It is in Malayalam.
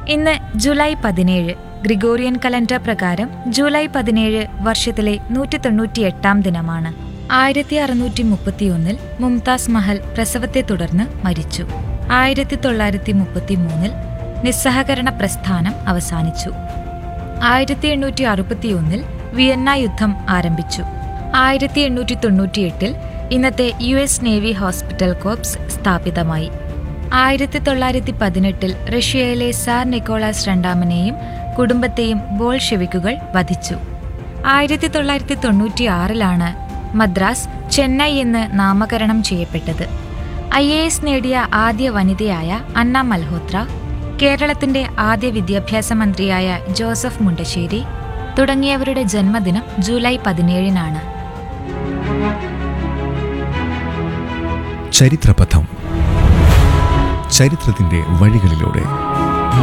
ഇന്ന് ജൂലൈ 17. ഗ്രിഗോറിയൻ കലണ്ടർ പ്രകാരം ജൂലൈ 17 വർഷത്തിലെ 198-ാം ദിനമാണ്. 1631 മുംതാസ് മഹൽ പ്രസവത്തെ തുടർന്ന് മരിച്ചു. 1933 നിസ്സഹകരണ പ്രസ്ഥാനം അവസാനിച്ചു. 1861 വിയന്ന യുദ്ധം ആരംഭിച്ചു. 1898 ഇന്നത്തെ US നേവി ഹോസ്പിറ്റൽ കോർപ്സ് സ്ഥാപിതമായി. 1918 റഷ്യയിലെ സാർ നിക്കോളാസ് രണ്ടാമനെയും കുടുംബത്തെയും ബോൾഷെവിക്കുകൾ വധിച്ചു. 1996 മദ്രാസ് ചെന്നൈ എന്ന് നാമകരണം ചെയ്യപ്പെട്ടത്. IAS നേടിയ ആദ്യ വനിതയായ അന്ന മൽഹോത്ര, കേരളത്തിന്റെ ആദ്യ വിദ്യാഭ്യാസ മന്ത്രിയായ ജോസഫ് മുണ്ടശ്ശേരി തുടങ്ങിയവരുടെ ജന്മദിനം ജൂലൈ 17. ചരിത്രപഥം. ചരിത്രത്തിന്റെ വഴികളിലൂടെ